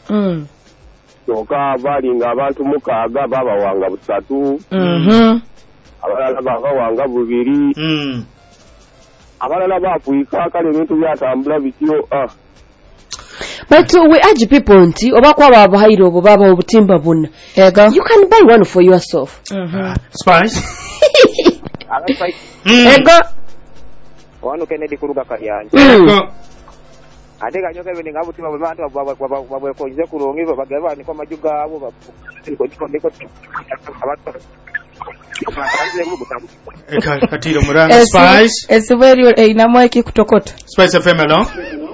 kyokka balinga abantu mukaaga babawanga 3 abalala babawanga 2 abalala bafuika kale ebintu byatambula bityo But we urge people nti oba kwaba abahairo obo baba obutimba buna. You can buy one for yourself. Spice. Wano Kennedy kuruga kayanja. Ate ganyoka bene ngabutima babantu babwekonze kulongiva bagaba ni kwa majuga abo ndiko Katiro Muranga Spice. Esuberi inamwa iki kutokota. Spice FM along.